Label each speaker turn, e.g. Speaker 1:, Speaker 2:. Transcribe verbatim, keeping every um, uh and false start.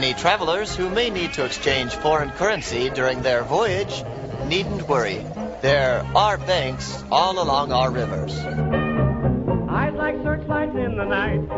Speaker 1: Any travelers who may need to exchange foreign currency during their voyage needn't worry. There are banks all along our rivers.
Speaker 2: Eyes like searchlights in the night.